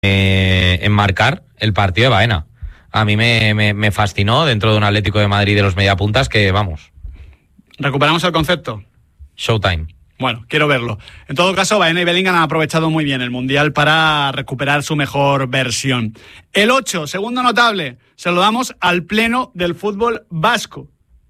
en marcar el partido de Baena. A mí me fascinó dentro de un Atlético de Madrid de los mediapuntas que, vamos. ¿Recuperamos el concepto? Showtime. Bueno, quiero verlo. En todo caso, Baena y Bellingham han aprovechado muy bien el Mundial para recuperar su mejor versión. El 8, segundo notable, se lo damos al pleno del fútbol vasco.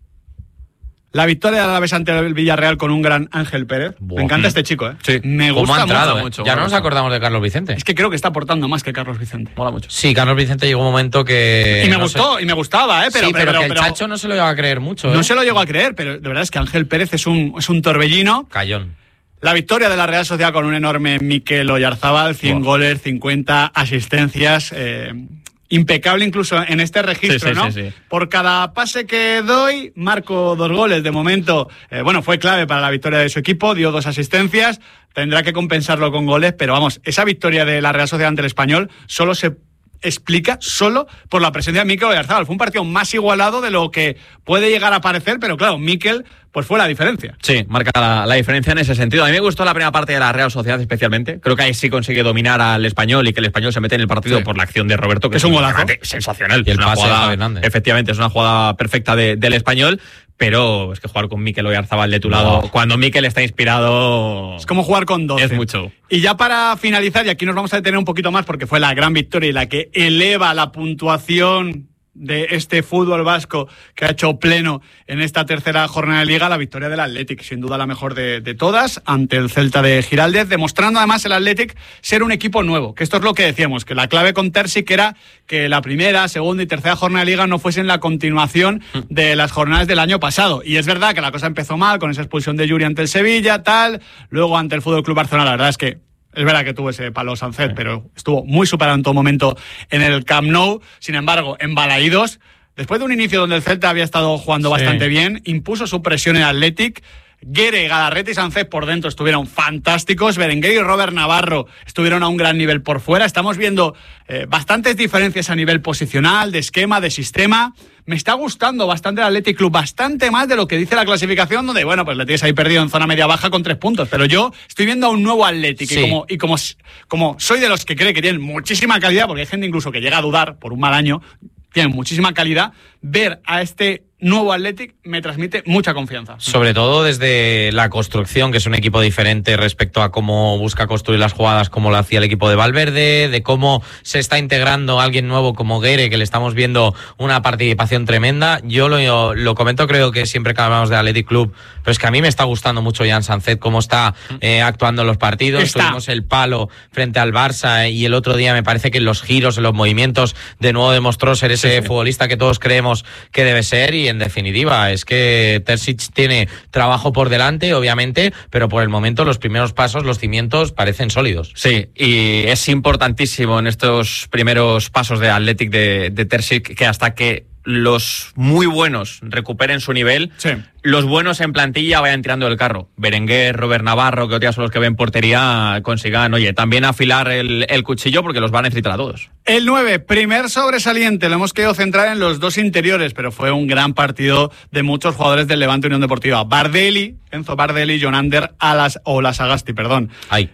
La victoria de Alavés ante el Villarreal con un gran Ángel Pérez. Buah. Me encanta este chico, ¿eh? Sí. Me ¿Cómo gusta ha entrado, mucho. Ya no nos acordamos de Carlos Vicente. Es que creo que está aportando más que Carlos Vicente. Mola mucho. Sí, Carlos Vicente llegó un momento que... Y me gustó, y me gustaba, ¿eh? Pero que el Chacho no se lo iba a creer mucho, ¿eh? No se lo llegó a creer, pero de verdad es que Ángel Pérez es un torbellino. Callón. La victoria de la Real Sociedad con un enorme Mikel Oyarzabal, 100 goles, 50 asistencias, impecable incluso en este registro, ¿no? Sí. Por cada pase que doy, marco 2 goles. De momento, fue clave para la victoria de su equipo, dio 2 asistencias, tendrá que compensarlo con goles, pero vamos, esa victoria de la Real Sociedad ante el Español solo se explica solo por la presencia de Mikel Oyarzabal. Fue un partido más igualado de lo que puede llegar a parecer, pero claro, Mikel pues fue la diferencia. Sí, marca la diferencia en ese sentido. A mí me gustó la primera parte de la Real Sociedad especialmente. Creo que ahí sí consigue dominar al Español y que el Español se mete en el partido por la acción de Roberto, que es un golazo sensacional. Y el pase jugada, de Javi Hernández. Efectivamente, es una jugada perfecta del Español, pero es que jugar con Mikel Oyarzabal de tu lado, cuando Mikel está inspirado... Es como jugar con 12. Es mucho. Y ya para finalizar, y aquí nos vamos a detener un poquito más porque fue la gran victoria y la que eleva la puntuación de este fútbol vasco que ha hecho pleno en esta tercera jornada de Liga, la victoria del Athletic, sin duda la mejor de todas, ante el Celta de Giraldez, demostrando además el Athletic ser un equipo nuevo, que esto es lo que decíamos, que la clave con Terzic era que la primera, segunda y tercera jornada de Liga no fuesen la continuación de las jornadas del año pasado, y es verdad que la cosa empezó mal con esa expulsión de Yuri ante el Sevilla, tal, luego ante el FC Barcelona, la verdad es que es verdad que tuvo ese palo Sancet, pero estuvo muy superado en todo momento en el Camp Nou. Sin embargo, en Balaídos, después de un inicio donde el Celta había estado jugando bastante bien, impuso su presión en Athletic. Guere, Galarreta y Sancet por dentro estuvieron fantásticos. Berenguer y Robert Navarro estuvieron a un gran nivel por fuera. Estamos viendo bastantes diferencias a nivel posicional, de esquema, de sistema. Me está gustando bastante el Athletic Club, bastante más de lo que dice la clasificación, donde, bueno, pues le tienes ahí perdido en zona media-baja con 3 puntos. Pero yo estoy viendo a un nuevo Athletic. Sí. Y como soy de los que cree que tienen muchísima calidad, porque hay gente incluso que llega a dudar por un mal año, tienen muchísima calidad, ver a este nuevo Athletic me transmite mucha confianza. Sobre todo desde la construcción, que es un equipo diferente respecto a cómo busca construir las jugadas, como lo hacía el equipo de Valverde, de cómo se está integrando alguien nuevo como Guere, que le estamos viendo una participación tremenda. Yo lo comento, creo que siempre que hablamos de Athletic Club, pero es que a mí me está gustando mucho Jan Sancet, cómo está actuando en los partidos. Tuvimos el palo frente al Barça y el otro día me parece que en los giros, en los movimientos, de nuevo demostró ser ese futbolista que todos creemos que debe ser. Y en definitiva es que Terzic tiene trabajo por delante, obviamente, pero por el momento los primeros pasos, los cimientos parecen sólidos. Sí, y es importantísimo en estos primeros pasos de Athletic de Terzic que hasta que los muy buenos recuperen su nivel, los buenos en plantilla vayan tirando del carro. Berenguer, Robert Navarro, que otros son los que ven portería, consigan, también afilar el cuchillo, porque los van a necesitar a todos. El 9, primer sobresaliente, lo hemos querido centrar en los 2 interiores, pero fue un gran partido de muchos jugadores del Levante Unión Deportiva. Enzo Bardelli, Jonander, Olasagasti, perdón.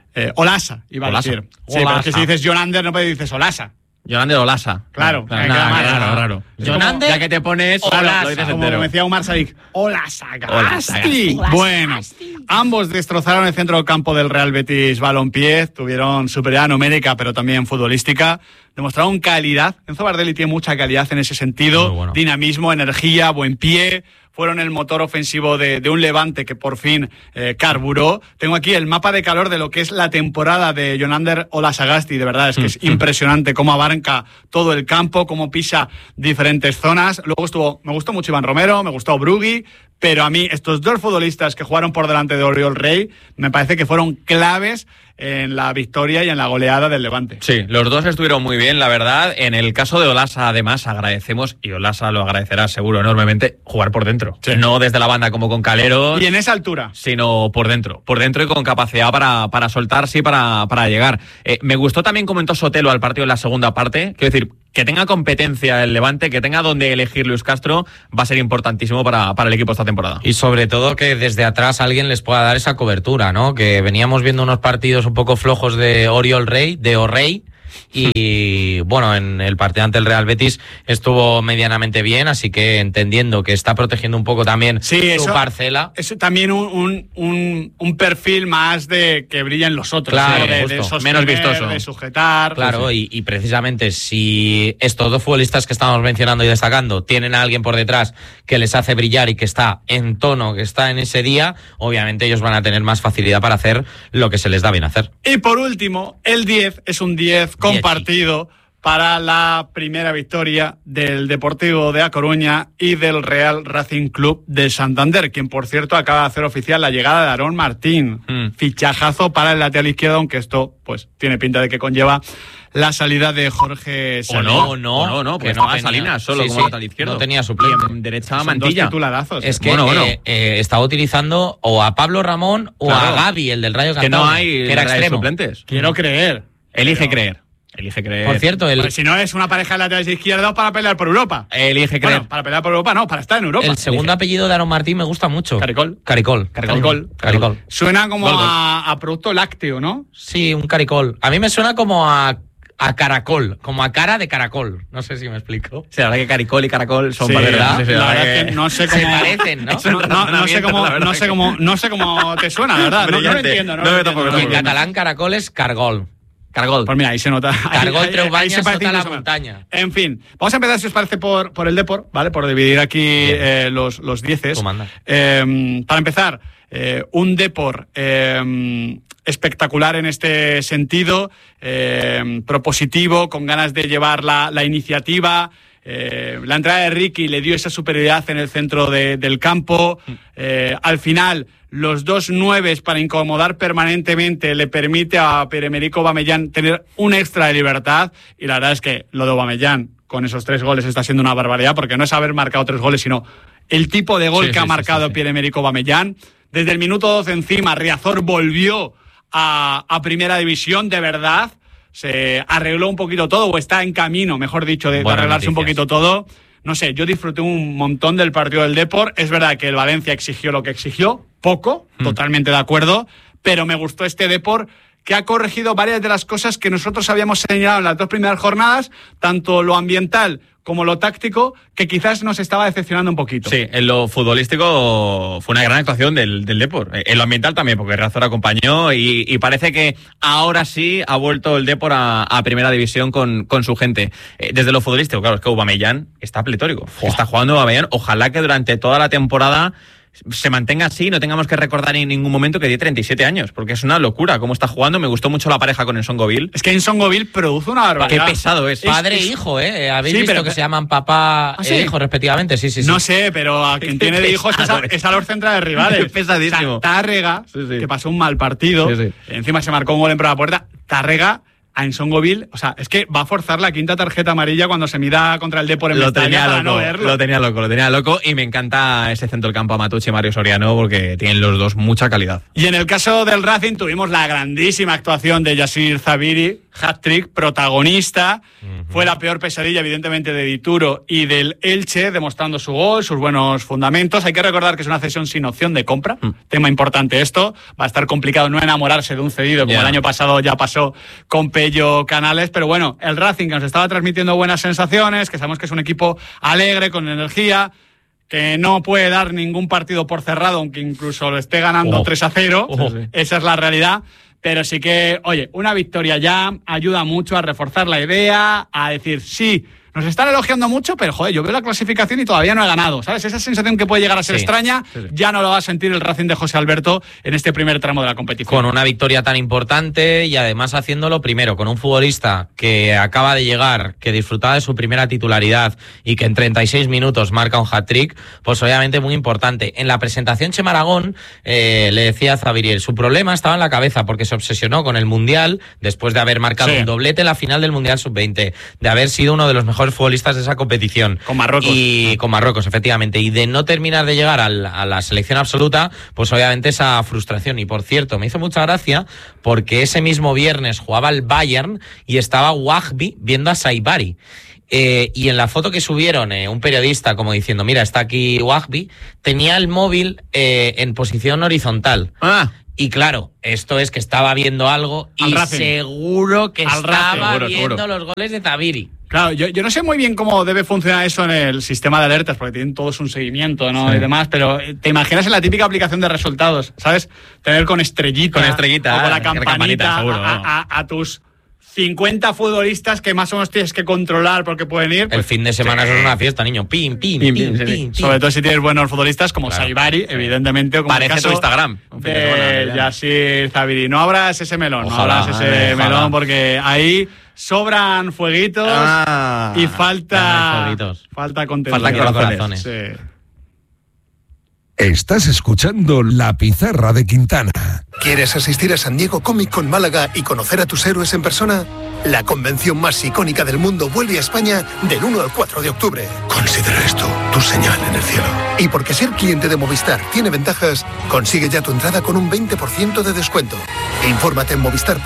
Olasa, iba a decir. Sí, pero es que si dices Jonander no dices Olasa. Jonander Olasa. Claro, raro. Jonander, ya que te pones Olasa, lo dices como entero. me decía Omar Sadik. Olasagasti. Bueno, ambos destrozaron el centro del campo del Real Betis Balompié, tuvieron superioridad numérica, pero también futbolística. Demostraron calidad. Enzo Bardelli tiene mucha calidad en ese sentido, dinamismo, energía, buen pie. Fueron el motor ofensivo de un Levante que por fin carburó. Tengo aquí el mapa de calor de lo que es la temporada de Jonander Olasagasti. De verdad, es que es impresionante cómo abarca todo el campo, cómo pisa diferentes zonas. Luego me gustó mucho Iván Romero, me gustó Brugui, pero a mí estos 2 futbolistas que jugaron por delante de Oriol Rey me parece que fueron claves en la victoria y en la goleada del Levante. Sí, los 2 estuvieron muy bien, la verdad. En el caso de Olasa, además, agradecemos, y Olasa lo agradecerá seguro enormemente, jugar por dentro. Sí. No desde la banda como con Calero. Y en esa altura. Sino por dentro. Por dentro y con capacidad para soltar, para llegar. Me gustó también cómo entró Sotelo al partido en la segunda parte. Quiero decir, que tenga competencia el Levante, que tenga donde elegir Luis Castro, va a ser importantísimo para el equipo esta temporada. Y sobre todo que desde atrás alguien les pueda dar esa cobertura, ¿no? Que veníamos viendo unos partidos un poco flojos de Oriol Rey, de O'Rey, y bueno, en el partido ante el Real Betis estuvo medianamente bien, así que entendiendo que está protegiendo un poco también su parcela. Es también un perfil más de que brillen los otros, claro, de sostener, menos vistoso, de sujetar. Claro, y precisamente si estos dos futbolistas que estamos mencionando y destacando tienen a alguien por detrás que les hace brillar y que está en tono, que está en ese día, obviamente ellos van a tener más facilidad para hacer lo que se les da bien hacer. Y por último, el 10 es un 10 compartido para la primera victoria del Deportivo de A Coruña y del Real Racing Club de Santander, quien por cierto acaba de hacer oficial la llegada de Aarón Martín. Fichajazo para el lateral izquierdo, aunque esto pues tiene pinta de que conlleva la salida de Jorge Salinas. No, pues no Salinas solo como lateral izquierdo. No tenía suplente. Y en derecha Mantilla. Dos titularazos. Es que estaba utilizando o a Pablo Ramón o a Gavi, el del Rayo Cantabria. Que no hay que era extremo. suplentes. Quiero creer. Elige creer. Por cierto, si no es una pareja de laterales izquierdos para pelear por Europa. Elige creer. Bueno, para pelear por Europa no, para estar en Europa. El segundo apellido de Aarón Martín me gusta mucho. Caricol. Suena como a producto lácteo, ¿no? Sí, un caricol. A mí me suena como a caracol, como a cara de caracol. No sé si me explico. Sí, la verdad que caricol y caracol son ¿verdad? La verdad es que no sé cómo... Se parecen, ¿no? No sé cómo te suena, la verdad. No lo entiendo. Y en catalán caracol es cargol. Pues mira, ahí se nota. Cargol, Treubañas, sota la montaña. En fin, vamos a empezar, si os parece, por el Depor, ¿vale? Por dividir aquí los dieces. Para empezar, un Depor espectacular en este sentido, propositivo, con ganas de llevar la iniciativa. La entrada de Ricky le dio esa superioridad en el centro del campo. Al final, los dos nueves para incomodar permanentemente le permite a Pierre-Emerick Aubameyang tener un extra de libertad. Y la verdad es que lo de Aubameyang con esos 3 goles está siendo una barbaridad, porque no es haber marcado 3 goles, sino el tipo de gol que ha marcado Pierre-Emerick Aubameyang. Desde el minuto 12 encima, Riazor volvió a primera división, de verdad. Se arregló un poquito todo, o está en camino, mejor dicho, de arreglarse un poquito todo. No sé, yo disfruté un montón del partido del Depor. Es verdad que el Valencia exigió lo que exigió, poco, totalmente de acuerdo, pero me gustó este Depor, que ha corregido varias de las cosas que nosotros habíamos señalado en las 2 primeras jornadas, tanto lo ambiental como lo táctico, que quizás nos estaba decepcionando un poquito. Sí, en lo futbolístico fue una gran actuación del Depor. En lo ambiental también, porque Riazor acompañó y parece que ahora sí ha vuelto el Depor a primera división con su gente. Desde lo futbolístico, claro, es que Aubameyang está pletórico. Está jugando Aubameyang. Ojalá que durante toda la temporada se mantenga así, no tengamos que recordar en ningún momento que tiene 37 años, porque es una locura cómo está jugando. Me gustó mucho la pareja con Ensongoville. Es que Ensongoville produce una barbaridad. Qué pesado es. Padre e hijo, ¿Habéis visto que se llaman papá e hijo respectivamente? Sí. No sé, pero a quien tiene de hijos es a los centrales rivales. Es pesadísimo. O sea, Tárrega, que pasó un mal partido, encima se marcó un gol en la puerta. Tárrega a Ensongoville, o sea, es que va a forzar la 5ª tarjeta amarilla cuando se mida contra el Depor en Mestalla para no verlo. Lo tenía loco y me encanta ese centro del campo Amatucci y Mario Soriano, porque tienen los dos mucha calidad. Y en el caso del Racing tuvimos la grandísima actuación de Yassir Zabiri, hat-trick, protagonista. Fue la peor pesadilla, evidentemente, de Dituro y del Elche, demostrando su gol, sus buenos fundamentos. Hay que recordar que es una cesión sin opción de compra. Tema importante esto. Va a estar complicado no enamorarse de un cedido, como el año pasado ya pasó con Pello Canales. Pero bueno, el Racing, que nos estaba transmitiendo buenas sensaciones, que sabemos que es un equipo alegre, con energía, que no puede dar ningún partido por cerrado, aunque incluso lo esté ganando 3-0. Esa es la realidad. Pero sí que, oye, una victoria ya ayuda mucho a reforzar la idea, a decir, sí, nos están elogiando mucho, pero joder, yo veo la clasificación y todavía no he ganado, ¿sabes? Esa sensación que puede llegar a ser extraña, ya no lo va a sentir el Racing de José Alberto en este primer tramo de la competición. Con una victoria tan importante y además haciéndolo primero con un futbolista que acaba de llegar, que disfrutaba de su primera titularidad y que en 36 minutos marca un hat-trick, pues obviamente muy importante. En la presentación Chema Aragón le decía a Zabiriel, su problema estaba en la cabeza porque se obsesionó con el Mundial después de haber marcado un doblete en la final del Mundial Sub-20, de haber sido uno de los mejores futbolistas de esa competición. Con Marruecos. Y con Marruecos, efectivamente. Y de no terminar de llegar a la selección absoluta, pues obviamente esa frustración. Y por cierto, me hizo mucha gracia porque ese mismo viernes jugaba el Bayern y estaba Wahbi viendo a Saibari. Y en la foto que subieron, un periodista como diciendo, mira, está aquí Wahbi, tenía el móvil en posición horizontal. Y claro, esto es que estaba viendo algo y seguro que estaba viendo los goles de Zubiri. Claro, yo no sé muy bien cómo debe funcionar eso en el sistema de alertas, porque tienen todos un seguimiento, ¿no? Sí. Y demás, pero te imaginas en la típica aplicación de resultados, ¿sabes? Tener con estrellita o con la campanita seguro, a tus 50 futbolistas que más o menos tienes que controlar porque pueden ir. El fin de semana es una fiesta, niño. Pim. Sobre todo si tienes buenos futbolistas como Saibari, evidentemente. Como parece tu Instagram. De Yassir Zubiri. No abras ese melón, melón porque ahí sobran fueguitos y falta contención. Faltan corazones. Sí. Estás escuchando La Pizarra de Quintana. ¿Quieres asistir a San Diego Comic Con Málaga y conocer a tus héroes en persona? La convención más icónica del mundo vuelve a España del 1 al 4 de octubre. Considera esto tu señal en el cielo. Y porque ser cliente de Movistar tiene ventajas, consigue ya tu entrada con un 20% de descuento. Infórmate en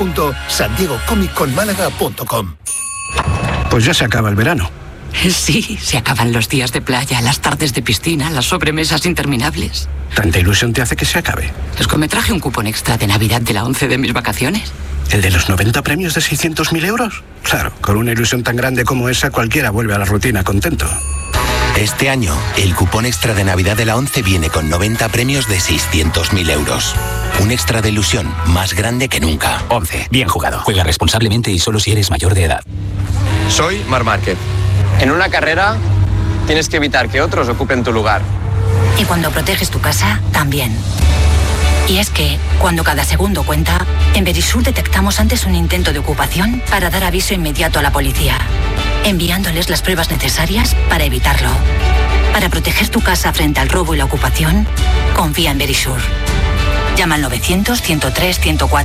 movistar.sandiegocomicconmálaga.com. Pues ya se acaba el verano. Sí, se acaban los días de playa, las tardes de piscina, las sobremesas interminables. ¿Tanta ilusión te hace que se acabe? Es que me traje un cupón extra de Navidad de la 11 de mis vacaciones. ¿El de los 90 premios de 600.000 euros? Claro, con una ilusión tan grande como esa, cualquiera vuelve a la rutina contento. Este año, el cupón extra de Navidad de la 11 viene con 90 premios de 600.000 euros. Un extra de ilusión más grande que nunca. 11. Bien jugado. Juega responsablemente y solo si eres mayor de edad. Soy Marc Márquez. En una carrera tienes que evitar que otros ocupen tu lugar. Y cuando proteges tu casa, también. Y es que, cuando cada segundo cuenta, en Verisur detectamos antes un intento de ocupación para dar aviso inmediato a la policía, enviándoles las pruebas necesarias para evitarlo. Para proteger tu casa frente al robo y la ocupación, confía en Verisur. Llama al 900-103-104.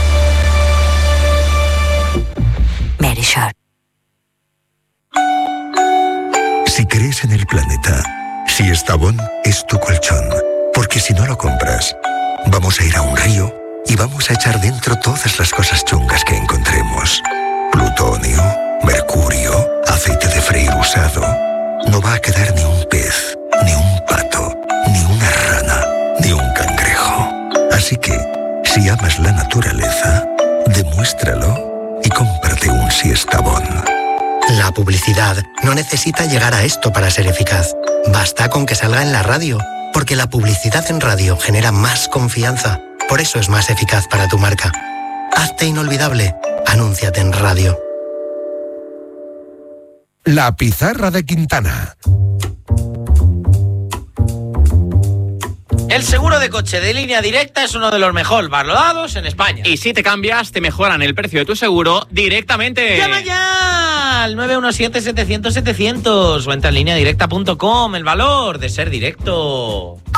Verisur. Si crees en el planeta, Siestabón es tu colchón. Porque si no lo compras, vamos a ir a un río y vamos a echar dentro todas las cosas chungas que encontremos. Plutonio, mercurio, aceite de freír usado. No va a quedar ni un pez, ni un pato, ni una rana, ni un cangrejo. Así que, si amas la naturaleza, demuéstralo y cómprate un Siestabón. La publicidad no necesita llegar a esto para ser eficaz. Basta con que salga en la radio, porque la publicidad en radio genera más confianza. Por eso es más eficaz para tu marca. Hazte inolvidable. Anúnciate en radio. La Pizarra de Quintana. El seguro de coche de Línea Directa es uno de los mejor valorados en España. Y si te cambias, te mejoran el precio de tu seguro directamente. ¡Llama ya! Al 917-700-700 o entra en lineadirecta.com. El valor de ser directo.